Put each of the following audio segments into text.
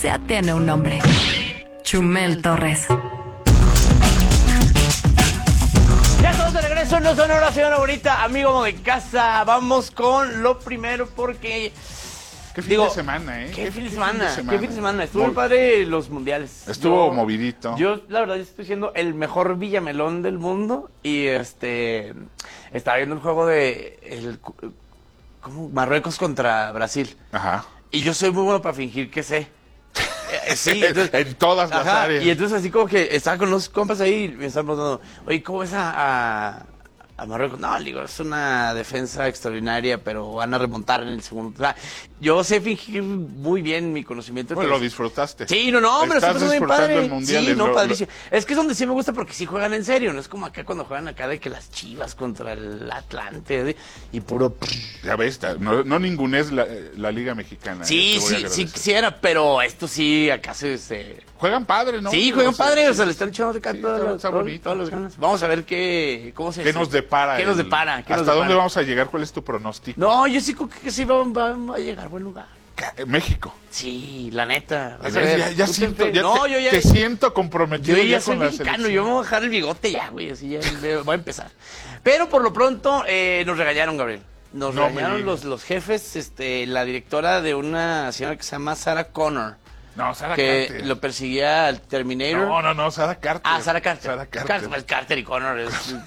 ya tiene un nombre. Chumel Torres. Ya estamos de regreso en No Sonora, señora bonita, amigo de casa. Vamos con lo primero porque... Qué fin de semana, ¿eh? Qué fin de semana. Estuvo muy padre los mundiales. Estuvo movidito. Yo, la verdad, estoy siendo el mejor Villamelón del mundo. Y estaba viendo el juego de ¿cómo? Marruecos contra Brasil. Ajá. Y yo soy muy bueno para fingir que sé. Sí, entonces, en todas las áreas. Y entonces así como que estaba con los compas ahí y me estaban preguntando, oye, ¿cómo ves a Marruecos? No, digo, es una defensa extraordinaria, pero van a remontar en el segundo. O sea, yo sé fingir muy bien mi conocimiento. Bueno, lo disfrutaste. Sí, no, me lo estoy pasando bien padre. El mundial, sí, no, padrísimo. Es que es donde sí me gusta porque sí juegan en serio, no es como acá cuando juegan acá de que las Chivas contra el Atlante y puro... Ya ves, no ningunes la Liga Mexicana. Sí quisiera, pero esto sí, acá se... Juegan padre, ¿no? Sí, juegan padre, o sea, le están echando acá sí, todas las ganas. Vamos a ver qué nos depara. ¿Qué nos depara? ¿Hasta dónde vamos a llegar? ¿Cuál es tu pronóstico? No, yo sí creo que sí va a llegar a buen lugar. México. Sí, la neta. Ya siento, te siento comprometido yo ya con soy la mexicano, selección. yo me voy a dejar el bigote ya, güey, así ya voy a empezar. Pero por lo pronto nos regañaron, Gabriel. Nos regañaron los jefes, la directora de una señora que se llama Sarah Connor. No, Sarah que Carter. Lo perseguía al Terminator. No, Sarah Carter. Ah, Sarah Carter. Sarah Carter. Pues Carter y Connor.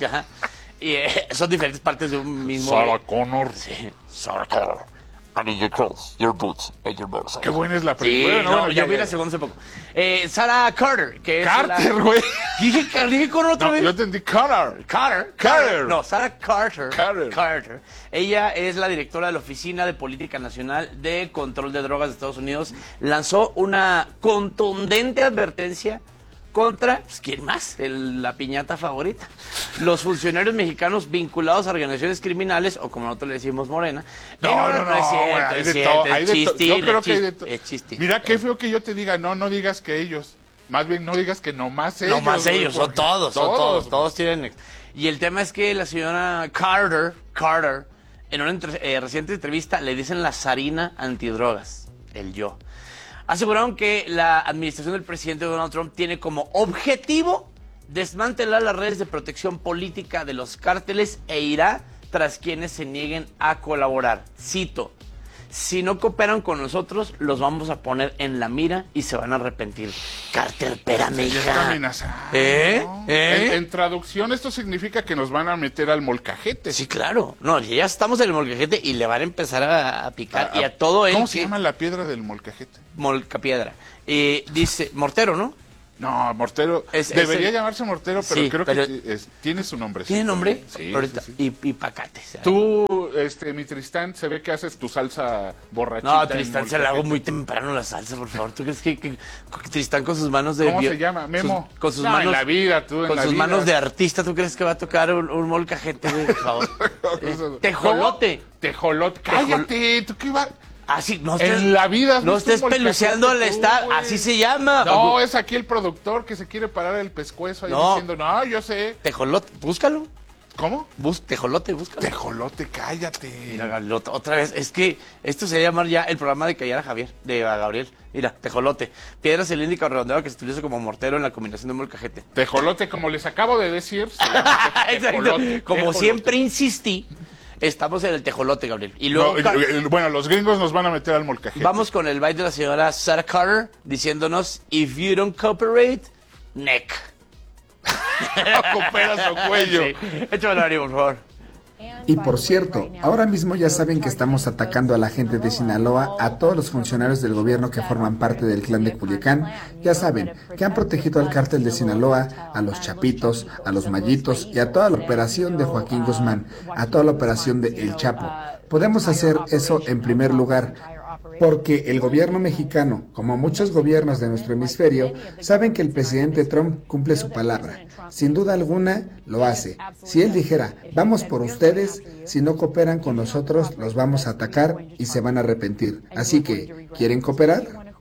Y son diferentes partes de un mismo... Sarah Connor. Sí, Sarah Connor. I need your clothes, your boots, and your motorcycle. Qué buena es la Sí, película. yo vi la segunda hace poco. Sarah Carter, que es Carter, güey. Dije Connor otra vez. Yo entendí Connor. Carter. No, Sarah Carter. Carter. Ella es la directora de la Oficina de Política Nacional de Control de Drogas de Estados Unidos. Lanzó una contundente advertencia contra, pues, ¿quién más? La piñata favorita. Los funcionarios mexicanos vinculados a organizaciones criminales, o como nosotros le decimos Morena. No, es cierto. Yo creo que hay de todo. Es chiste. Mira, qué feo que yo te diga, no digas que ellos. Más bien, no digas que nomás ellos. Nomás ellos, son todos. todos tienen. Y el tema es que la señora Carter, en una reciente entrevista le dicen la zarina antidrogas, el yo. Aseguraron que la administración del presidente Donald Trump tiene como objetivo desmantelar las redes de protección política de los cárteles e irá tras quienes se nieguen a colaborar. Cito: si no cooperan con nosotros, los vamos a poner en la mira y se van a arrepentir. Carter, espérame, hija. En traducción, esto significa que nos van a meter al molcajete. Sí, claro. No, ya estamos en el molcajete y le van a empezar a picar. Y a todo él. ¿Cómo se llama la piedra del molcajete? Molcapiedra. Dice, mortero, ¿no? No, mortero. Debería llamarse mortero, pero creo que tiene su nombre. ¿Tiene nombre? Sí. Ahorita. Sí. Y pacate. ¿Sabes? Tú, mi Tristán, se ve que haces tu salsa borrachita. No, Tristán se la hago muy temprano la salsa, por favor. ¿Tú crees que Tristán con sus manos de... ¿Cómo se llama? Memo. Con sus manos... en la vida, con sus manos de artista, ¿tú crees que va a tocar un molcajete, güey, por favor? Tejolote. Tejolote. Cállate, ¿tú qué vas...? Así, en la vida no estés peluceando al estar, así se llama. No, es aquí el productor que se quiere parar el pescuezo ahí diciendo, no, yo sé. Tejolote, búscalo. ¿Cómo? Tejolote, búscalo. Tejolote, cállate. Mira, otra vez, es que esto se llama ya el programa de Callar a Javier, de Gabriel. Mira, tejolote. Piedra cilíndrica o redondeada que se utiliza como mortero en la combinación de molcajete. Tejolote, como les acabo de decir. Tejolote, como siempre insistí. Estamos en el tejolote, Gabriel. Y luego, bueno, los gringos nos van a meter al molcajete. Vamos con el baile de la señora Sarah Carter diciéndonos: if you don't cooperate, neck. No cooperas o cuello. Sí. Échame el por favor. Y por cierto, ahora mismo ya saben que estamos atacando a la gente de Sinaloa, a todos los funcionarios del gobierno que forman parte del clan de Culiacán. Ya saben que han protegido al cártel de Sinaloa, a los Chapitos, a los Mallitos y a toda la operación de Joaquín Guzmán, a toda la operación de El Chapo. Podemos hacer eso en primer lugar, porque el gobierno mexicano, como muchos gobiernos de nuestro hemisferio, saben que el presidente Trump cumple su palabra. Sin duda alguna, lo hace. Si él dijera, vamos por ustedes, si no cooperan con nosotros, los vamos a atacar y se van a arrepentir. Así que, ¿quieren cooperar?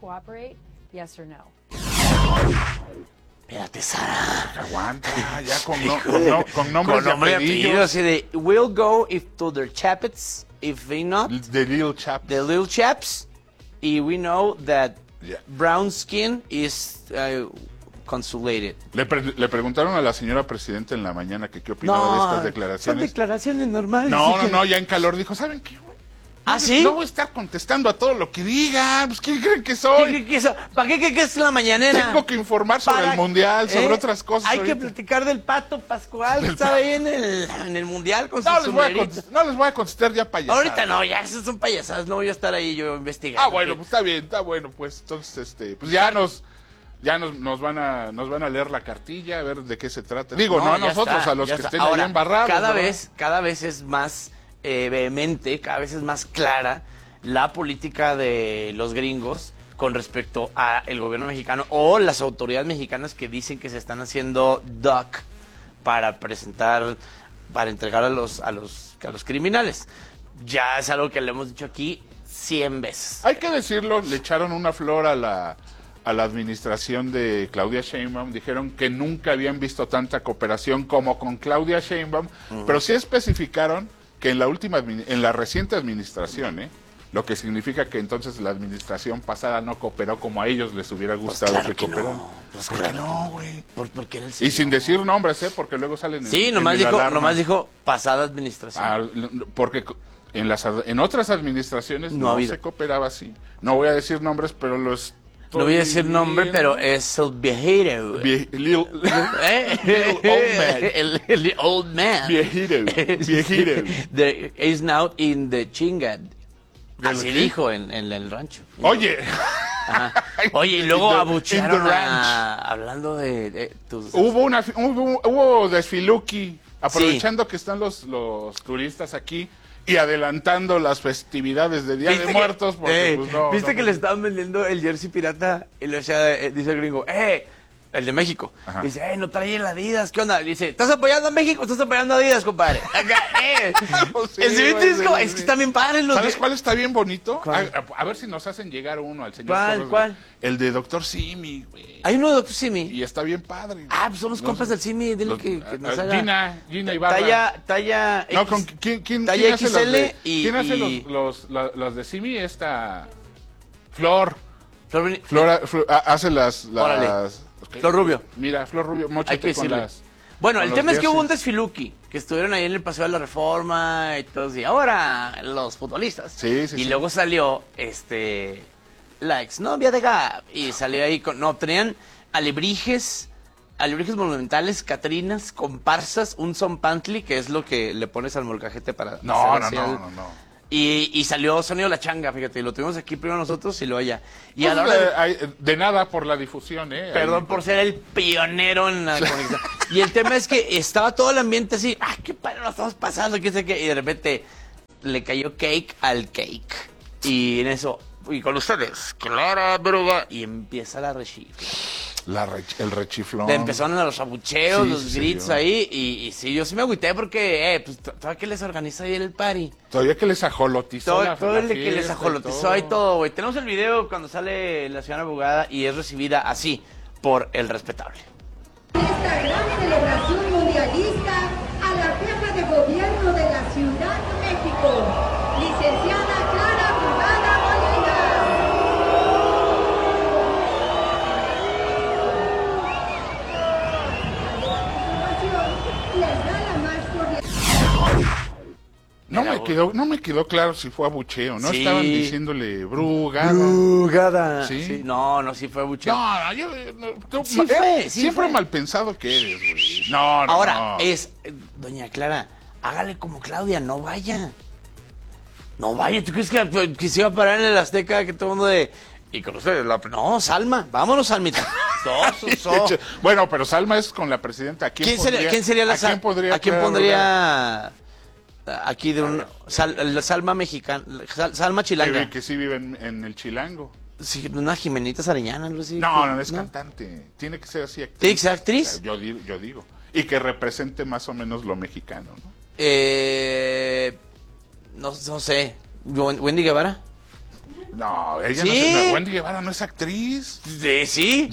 Espérate, Sara. Aguanta, ya con nombres con nombre y apellido, así de, we'll go if to their chapets, if they not. The little chaps. The little chaps. Y we know that brown skin is consulated. Le preguntaron a la señora presidenta en la mañana que qué opinaba de estas declaraciones. Son declaraciones normales. No, ya en calor dijo, ¿saben qué? ¿Sí? No voy a estar contestando a todo lo que digan. Pues, ¿quién creen que soy? ¿Para qué es la mañanera? Tengo que informar sobre el mundial, sobre otras cosas. Hay que platicar del Pato Pascual, que estaba ahí en el mundial con no les voy a contestar ya payasadas. Ahorita no, ya esas son payasadas. No voy a estar ahí yo investigando. Bueno, pues está bueno, pues entonces, pues ya nos van a leer la cartilla, a ver de qué se trata. Digo, no a nosotros, a los que estén ahí embarrados. Cada vez es más vehemente, cada vez es más clara la política de los gringos con respecto a el gobierno mexicano o las autoridades mexicanas que dicen que se están haciendo duck para entregar a los criminales. Ya es algo que le hemos dicho aquí 100 veces. Hay que decirlo, le echaron una flor a la administración de Claudia Sheinbaum, dijeron que nunca habían visto tanta cooperación como con Claudia Sheinbaum, pero sí especificaron que en la reciente administración, lo que significa que entonces la administración pasada no cooperó como a ellos les hubiera gustado que cooperara. Pues ¿Por qué no, güey? Porque era el y sin decir nombres, porque luego salen nomás dijo pasada administración. Porque en otras administraciones no se cooperaba así. No voy a decir nombres, pero no voy a decir nombre, pero es el viejero. Little old man. Viejero. Is now in the chingad. Así dijo en el rancho. Oye. Oye, y luego abuchearon hablando de tus... Hubo desfiluki, aprovechando que están los turistas aquí. Y adelantando las festividades de Día de Muertos, porque ¿Viste que le estaban vendiendo el jersey pirata? Y le dice el gringo, el de México. Ajá. Dice, no trae el Adidas, ¿qué onda? Dice, ¿estás apoyando a México o estás apoyando a Adidas, compadre? Acá, sí, es que están bien padres los... ¿Sabes cuál está bien bonito? A ver si nos hacen llegar uno al señor. ¿Cuál? El de Dr. Simi, güey. Hay uno de Dr. Simi. Y está bien padre. Pues son los compas del Simi, dile que nos haga. Gina Ibarra. Talla no, ¿quién hace XL ¿quién hace los de Simi? Flor hace las Flor Rubio. Mira, Flor Rubio, móchate con las... Bueno, el tema es que hubo un desfiluki, que estuvieron ahí en el Paseo de la Reforma y todo, y ahora los futbolistas. Sí. Luego salió, la exnovia de Gab, y salió ahí tenían alebrijes monumentales, catrinas, comparsas, un zompantli, que es lo que le pones al molcajete para... No. Y salió Sonido La Changa, fíjate, lo tuvimos aquí primero nosotros y luego allá. Y a la hora de nada por la difusión, Perdón por ser el pionero en la comunicación. Y el tema es que estaba todo el ambiente así, qué padre lo estamos pasando, qué sé qué, y de repente le cayó cake al cake. Y en eso, y con ustedes, Clara Bruga, y empieza la rechifla. El rechiflón. Empezaron los abucheos, los gritos ahí, y sí, yo sí me agüité porque, pues, todavía que les organiza ahí el party. Todavía que les ajolotizó todo el que les ajolotizó y todo, güey. Tenemos el video cuando sale la señora abogada y es recibida así, por el respetable. Esta gran celebración mundialista a la jefa de gobierno de la Ciudad de México, licenciada Clara Brugada Molina. No me quedó claro si fue abucheo, ¿no? Sí. Estaban diciéndole brugada. ¿Sí? No, sí fue abucheo. Siempre mal pensado que eres, güey. Ahora, doña Clara, hágale como Claudia, no vaya. ¿Tú crees que se iba a parar en el Azteca que todo el mundo de... Y con ustedes, no, Salma, vámonos, Salmita. Bueno, pero Salma es con la presidenta. ¿Quién sería la Salma? ¿A quién pondría aquí la Salma mexicana, Salma chilanga? Que sí vive en el Chilango. Sí, una Jimenita Sarellana, algo así. No, es cantante. Tiene que ser así actriz. ¿Sí, actriz? Yo digo. Y que represente más o menos lo mexicano, ¿no? No sé. ¿Wendy Guevara? No, ella ¿Sí? no es... Wendy Guevara no es actriz. Sí.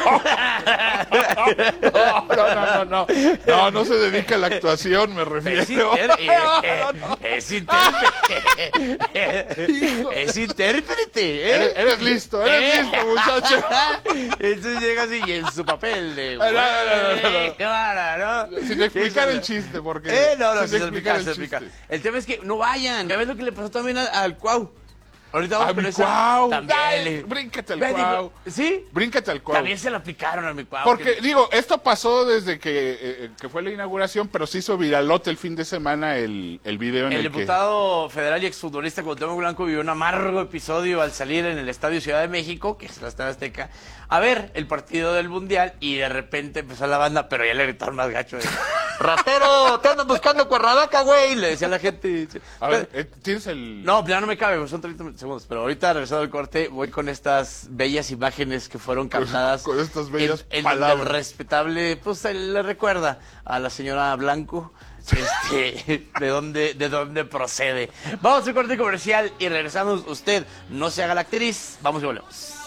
No se dedica a la actuación, me refiero. Es intérprete. Es intérprete. Eres listo, muchacho. Entonces llega así y en su papel de... No. Sin explicar el chiste, porque... sin explicar. El tema es que no vayan. ¿Ya ves lo que le pasó también al Cuau? Ahorita vamos con esa. Cuau. También. Bríncate al Cuau. ¿Sí? Bríncate al Cuau. También se lo aplicaron a mi Cuau. Porque, digo, esto pasó desde que fue la inauguración, pero se hizo viralote el fin de semana el video en el que... El diputado federal y exfutbolista Cuauhtémoc Blanco vivió un amargo episodio al salir en el Estadio Ciudad de México, que es la Estadio Azteca, a ver el partido del Mundial, y de repente empezó la banda, pero ya le gritaron más gacho. ¡Ratero! ¡Te andas buscando Cuernavaca, güey! Le decía a la gente. A ver, ¿tienes el...? No, ya no me cabe, son 30 segundos. Pero ahorita, regresado al corte, voy con estas bellas imágenes que fueron captadas. Con estas bellas en palabras. el respetable, pues le recuerda a la señora Blanco de dónde procede. Vamos a un corte comercial y regresamos. Usted no se haga la actriz. Vamos y volvemos.